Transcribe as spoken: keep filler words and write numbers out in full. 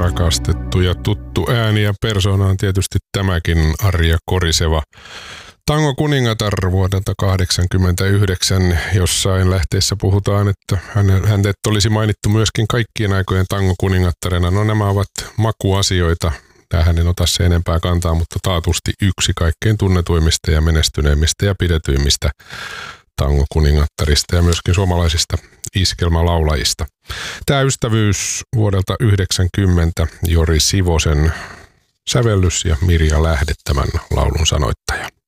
rakastettu ja tuttu ääni ja persoona on tietysti tämäkin Arja Koriseva. Tango kuningatar vuodelta kahdeksankymmentäyhdeksän, jossain lähteessä puhutaan, että hänet olisi mainittu myöskin kaikkien aikojen tango kuningattarena. No nämä ovat makuasioita. Tähän en ota se enempää kantaa, mutta taatusti yksi kaikkein tunnetuimmista ja menestyneimmistä ja pidetyimmistä tango kuningattarista ja myöskin suomalaisista iskelmälaulajista. Tämä ystävyys vuodelta yhdeksänkymmentä, Jori Sivosen sävellys ja Mirja Lähde tämän laulun sanoittaja.